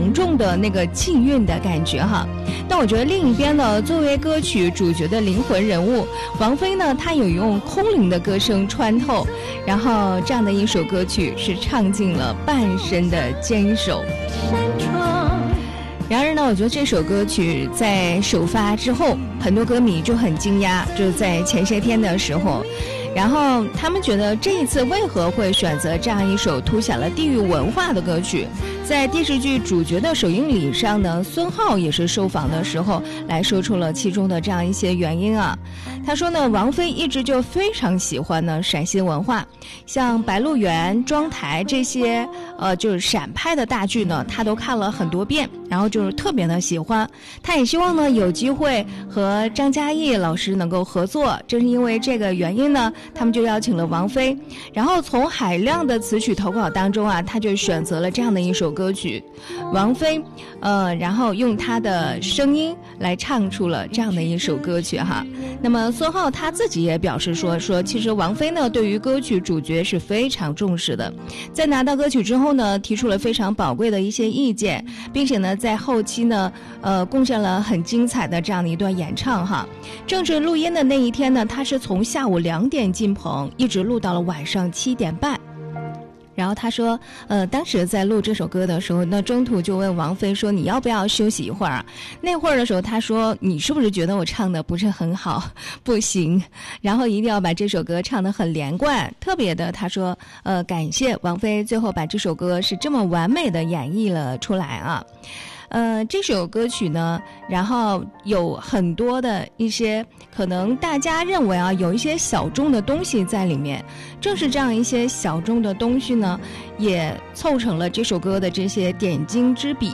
浓重的那个气韵的感觉哈。但我觉得另一边呢，作为歌曲主角的灵魂人物，王菲呢，她有用空灵的歌声穿透，然后这样的一首歌曲是唱尽了半生的坚守。然而呢，我觉得这首歌曲在首发之后，很多歌迷就很惊讶，就是在前些天的时候，然后他们觉得这一次为何会选择这样一首凸显了地域文化的歌曲。在电视剧主角的首映礼上呢，孙浩也是受访的时候来说出了其中的这样一些原因啊。他说呢，王菲一直就非常喜欢呢陕西文化，像《白鹿原》《庄台》这些就是陕派的大剧呢，他都看了很多遍，然后就是特别的喜欢。他也希望呢有机会和张嘉译老师能够合作，正是因为这个原因呢，他们就邀请了王菲。然后从海量的词曲投稿当中啊，他就选择了这样的一首歌曲，王菲然后用她的声音来唱出了这样的一首歌曲哈。那么孙浩他自己也表示说其实王菲呢对于歌曲主角是非常重视的，在拿到歌曲之后呢，提出了非常宝贵的一些意见，并且呢在后期呢贡献了很精彩的这样的一段演唱哈。正式录音的那一天呢，他是从下午2点进棚，一直录到了晚上7点半。然后他说当时在录这首歌的时候，那中途就问王菲说你要不要休息一会儿啊？那会儿的时候他说你是不是觉得我唱的不是很好？不行，然后一定要把这首歌唱得很连贯。特别的他说感谢王菲最后把这首歌是这么完美的演绎了出来啊。这首歌曲呢，然后有很多的一些可能大家认为啊有一些小众的东西在里面，正是这样一些小众的东西呢，也凑成了这首歌的这些点睛之笔。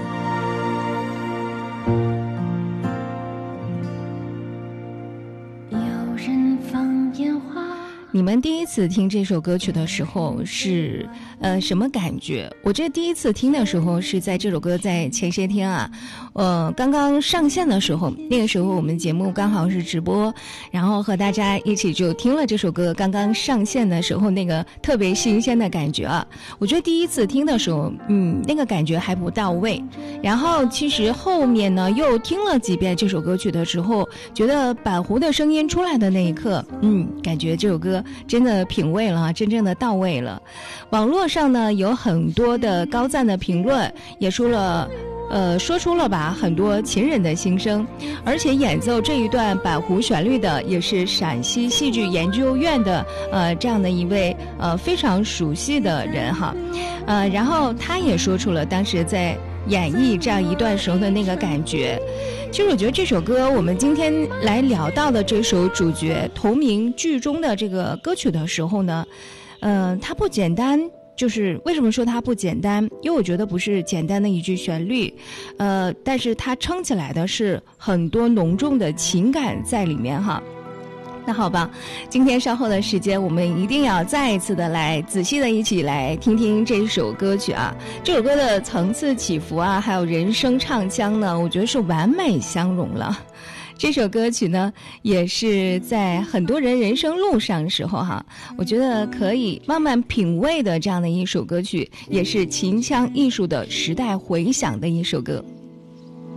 有人放烟花，你们第一次听这首歌曲的时候是什么感觉？我这第一次听的时候是在这首歌在前些天啊刚刚上线的时候，那个时候我们节目刚好是直播，然后和大家一起就听了这首歌刚刚上线的时候那个特别新鲜的感觉啊。我觉得第一次听的时候那个感觉还不到位，然后其实后面呢又听了几遍这首歌曲的时候，觉得板胡的声音出来的那一刻感觉这首歌真的品味了，真正的到位了。网络上呢有很多的高赞的评论，也说出了吧很多情人的心声，而且演奏这一段板胡旋律的也是陕西戏剧研究院的这样的一位非常熟悉的人哈。然后他也说出了当时在演绎这样一段时候的那个感觉。其实我觉得这首歌我们今天来聊到的这首主角同名剧中的这个歌曲的时候呢，它不简单。就是为什么说它不简单？因为我觉得不是简单的一句旋律，但是它撑起来的是很多浓重的情感在里面哈。那好吧，今天稍后的时间我们一定要再一次的来仔细的一起来听听这首歌曲啊。这首歌的层次起伏啊，还有人声唱腔呢，我觉得是完美相融了。这首歌曲呢，也是在很多人人生路上的时候哈，我觉得可以慢慢品味的这样的一首歌曲，也是秦腔艺术的时代回响的一首歌。